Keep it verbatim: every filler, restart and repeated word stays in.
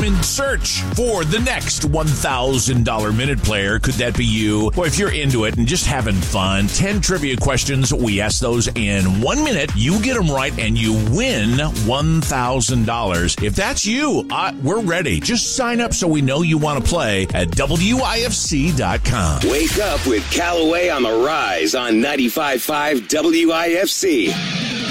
and search for the next one thousand dollars Minute Player. Could that be you? Well, if you're into it and just having fun, ten trivia questions. We ask those in one minute. You get them right and you win one thousand dollars. If that's you, uh, we're ready. Just sign up so we know you want to play at W I F C dot com. Wake up with Callaway on the Rise on ninety-five point five W I F C.